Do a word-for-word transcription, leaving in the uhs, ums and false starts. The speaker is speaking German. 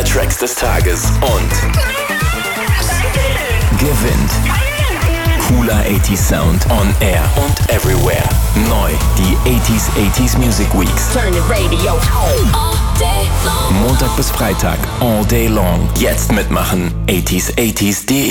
Tracks des Tages und gewinnt cooler achtziger Sound on air und everywhere. Neu die achtziger achtziger Music Weeks. Turn the radio on. All day long. Montag bis Freitag, all day long. Jetzt mitmachen, achtziger achtziger punkt de.